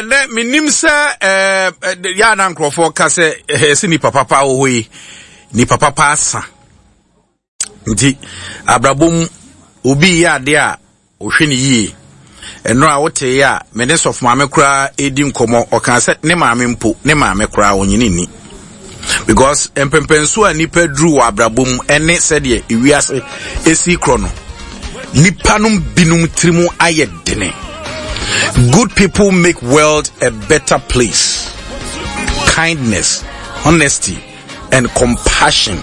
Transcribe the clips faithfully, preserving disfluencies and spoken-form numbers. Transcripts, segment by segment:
ne minim se eh ya na nkrofo ka se esi ni papa pa ohoyi ni papa pa asa nti abrabom obi ya de a ohwe ni yi eno a wote ya minister of maame kura edi nkomo o kan se ne maame mpo ne maame kura onyini ni because empempenso a nipa dru wa abrabom ene se de ewiase esi krono nipa num binum trimu ayedene. Good people make world a better place. Kindness, honesty, and compassion.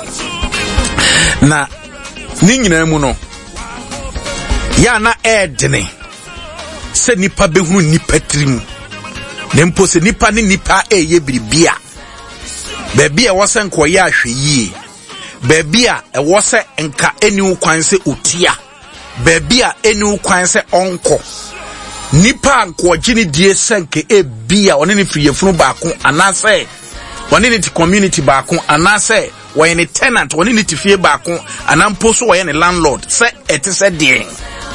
Na ningina mu no ya na edene se nipa behunu nipa trimu nempo se nipa ni nipa eye biribia bebia wose nko ya ahwe yie bebia e wose nka eni kwan se otia bebia eni kwan se onko nipa nko gini die senke e bia one ne friyefunu baako anase one ne ti community baako anase wo ne tenant one ne ti fie baako anampo so wo ne landlord se ete se de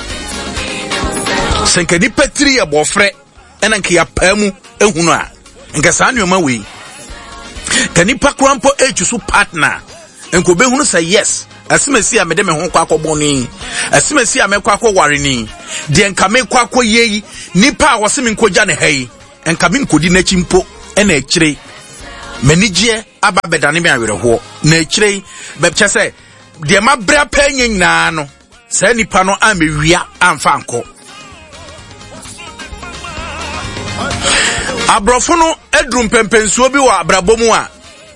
senke nipa tri ya bofre ena nke ya pamu ehunu a nke sa anoma we ka nipa krampo echusu partner enko behunu say yes asimesi a mede me ho kwa akoboni asimesi a me kwa akoware ni de enka me kwa akoyeyi nipa a wose me nkogya ne hayi enka me nkodi na chimpo ena ekire manigye aba bedane me awerho na ekire be chese de ma bra pa nyina no sa nipa no amewia amfa anko abrofo no edrum pempensuo bi wa abrabomu a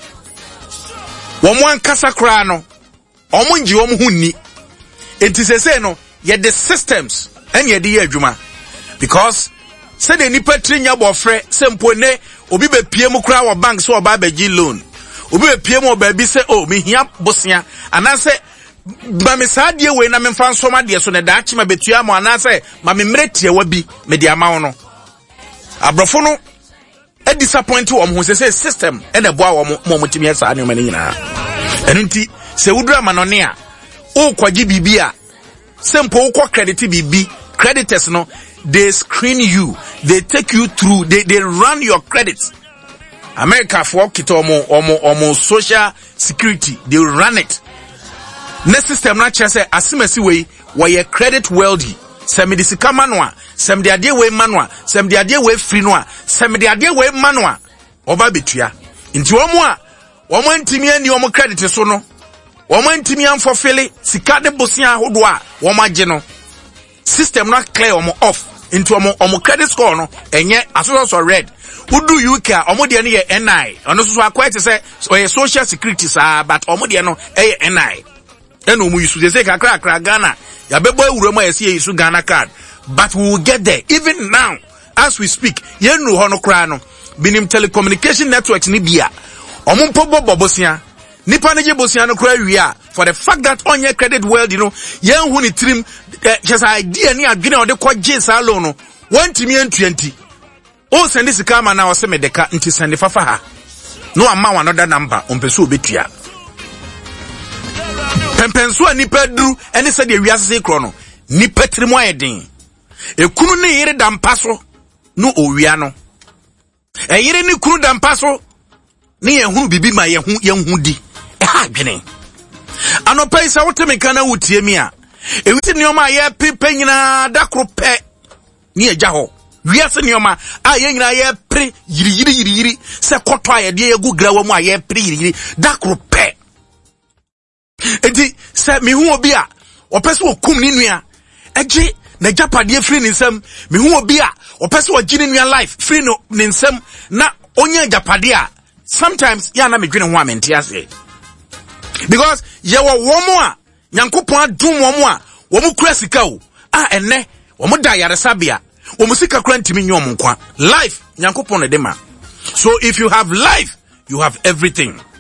womo ankasa kra no omo nji omo hunni enti sese no ye the systems and ye the adwuma because say the nipa trinya bofre sempo ne obi be pie mu kra wa bank so oba ba gi loan obi be pie mu ba bi say oh me hia bosia anase ba me saade we na me mfa nsoma de so ne da achima betua mo anase ma me mretie wa bi me de amawo no abrofo no a disappoint wo mo say system e na boa wo mo mo timi asa anema ni nyina enu nti se wudura manone a o kwaji bibi a sempo wo kwa credit bibi creditors no they screen you, they take you through, they they run your credit. America for kito omo omo omo social security, they run it. Next system na chese asimesi we why credit wealthy. Sem de sika manwa, sem de ade we manwa, sem de ade we free noa, sem de ade we manwa. Oba betua. Nti omo a omo ntimi ani omo credit so no. Omo ntimi am fulfill sika de bosia hodo a omo age no. System not clear omo off into omo omo credit score no enye aso so red. Udu U K omo de ne N I. Ono so akwa te say social security sa but omo de no e N I. Eno mu yisu say kakra kakra Ghana. Ya bebo ewuro ma yesi yisu Ghana card. But we will get there. Even now, as we speak, yenu ho no kra no. Binim telecommunication networks ni bia. Omo mpobo bobosia. Nipa neje bosia no kra wi for the fact that on your credit world, you know, yen hu ni trim just idea ni adwene o de kwaje sa loan no. one twenty. O send this kama na o se medeka nti send fafa ha. No ama another number on peso obetua. Pempenso nipa duru ene se de wiase kro no. Nipa trimu ayeden. Ekunu ne yire dampaso no owia no. E yire ni kunu dampaso ni ehunu bibi ma yehu yehu di. E ha adwene. Anopa isa wote mekana wutie mi a. Ewiti nioma ye pepe nyina dakro pe ni eja ho. Wiase nioma a ye nyina ye pre yiri yiri yiri yiri se koto a ye de ye gugura wa mu a ye pre yiri yiri dakro pe. Enti se mi hu obi a opese okum ni nua eje na japade free ni nsam mi hu obi a opese ogini nua life free no ni nsam na onya japade a sometimes ya na medwene ho amenti ase because ye wo womo a nyankopon adum womo a womo kura sika o a enne womo da yare sabia womo sika kura ntimi nyom nkwa life nyankopon ne de ma. So if you have life you have everything.